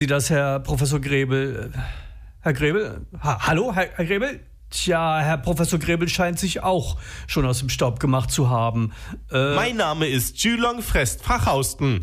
Sie das, Herr Professor Grebel? Herr Grebel? Hallo, Herr Grebel? Tja, Herr Professor Grebel scheint sich auch schon aus dem Staub gemacht zu haben. Mein Name ist Julong Frest Frachausten.